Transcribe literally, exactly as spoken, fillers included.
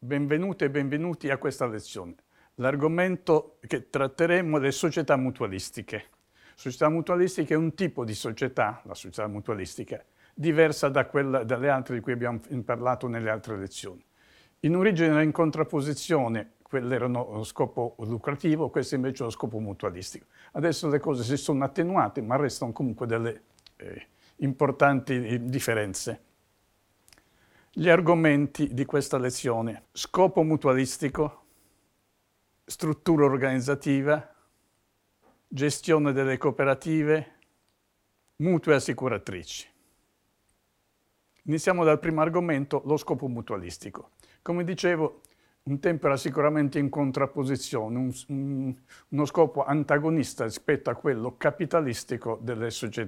Benvenute e benvenuti a questa lezione. L'argomento che tratteremo è le società mutualistiche. Società mutualistiche è un tipo di società, la società mutualistica, diversa da quella, dalle altre di cui abbiamo parlato nelle altre lezioni. In origine era in contrapposizione, quelle erano lo scopo lucrativo, questo invece è lo scopo mutualistico. Adesso le cose si sono attenuate, ma restano comunque delle eh, importanti differenze. Gli argomenti di questa lezione: scopo mutualistico, struttura organizzativa, gestione delle cooperative, mutue assicuratrici. Iniziamo dal primo argomento, lo scopo mutualistico. Come dicevo, un tempo era sicuramente in contrapposizione, un, un, uno scopo antagonista rispetto a quello capitalistico delle,